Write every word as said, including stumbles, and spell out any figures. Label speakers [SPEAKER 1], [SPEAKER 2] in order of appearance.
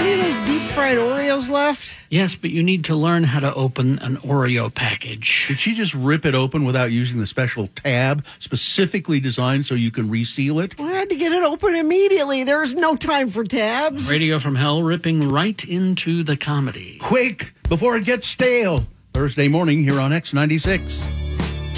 [SPEAKER 1] any of those deep-fried Oreos left?
[SPEAKER 2] Yes, but you need to learn how to open an Oreo package.
[SPEAKER 3] Did she just rip it open without using the special tab specifically designed so you can reseal it?
[SPEAKER 1] Well, I had to get it open immediately. There's no time for tabs.
[SPEAKER 2] Radio from Hell ripping right into the comedy.
[SPEAKER 3] Quick, before it gets stale. Thursday morning here on X ninety-six.